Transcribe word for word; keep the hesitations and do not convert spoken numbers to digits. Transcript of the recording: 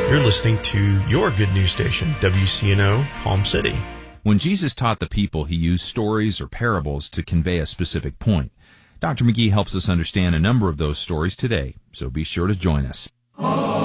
You're listening to your good news station, W C N O, Palm City. When Jesus taught the people, he used stories or parables to convey a specific point. Doctor McGee helps us understand a number of those stories today, so be sure to join us.